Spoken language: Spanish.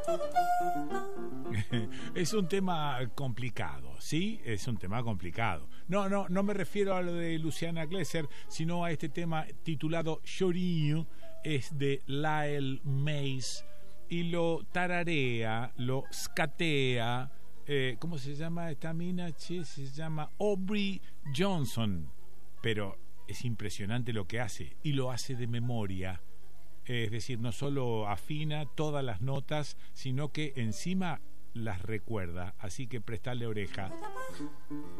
Es un tema complicado, ¿sí? Es un tema complicado. No me refiero a lo de Luciana Glesser, sino a este tema titulado Chorinho, es de Lyle Mays, y lo tararea, lo skatea, ¿cómo se llama esta mina? Che, se llama Aubrey Johnson, pero es impresionante lo que hace, y lo hace de memoria. Es decir, no solo afina todas las notas, sino que encima las recuerda, así que prestale oreja.